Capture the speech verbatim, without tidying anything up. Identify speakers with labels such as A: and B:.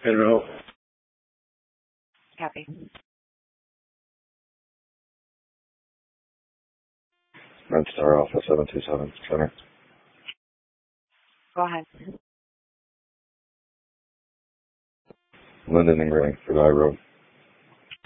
A: Monroe.
B: Copy.
C: Red Star Alpha seven two seven, center.
B: Go ahead.
C: Linden and Gray for the I road.